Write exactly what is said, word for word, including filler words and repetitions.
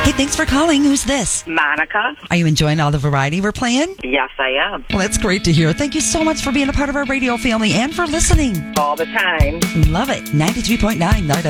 Hey, thanks for calling. Who's this? Monica. Are you enjoying all the variety we're playing? Yes, I am. Well, that's great to hear. Thank you so much for being a part of our radio family and for listening. All the time. Love it. ninety-three point nine,